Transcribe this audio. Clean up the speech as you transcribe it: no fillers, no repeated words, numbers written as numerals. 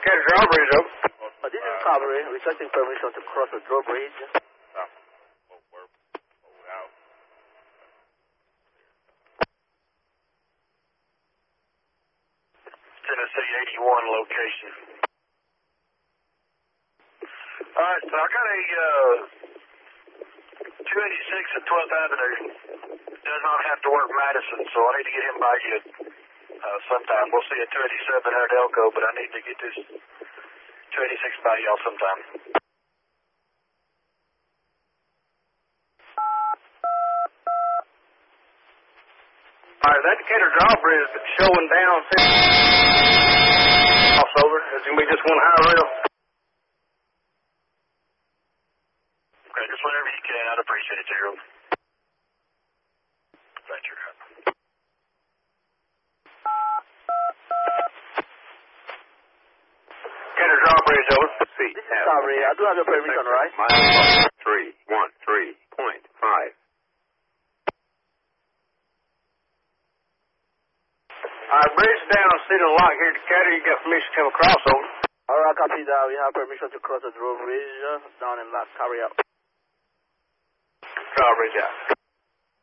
Decatur drawbridge open. This is Cavalry, requesting permission to cross the drawbridge. Tennessee 81 location. Alright, so I got a 286 at 12th Avenue. Does not have to work Madison, so I need to get him by you sometime. We'll see a 287 here at Elko, but I need to get this 286 by y'all sometime. Alright, that Decatur drawbridge is showing down. Crossover. It's going to be just one high rail. Okay, just whenever you can. I'd appreciate it, Gerald. Thank you. Decatur drawbridge over. This is Cavalry. I do have your permission, right? Mile 313.5. Alright, bridge down, Cedar Lock here, Decatur. You got permission to come across over. Alright, copy that. We have permission to cross the drawbridge down in Lock. Carry out. Drawbridge out.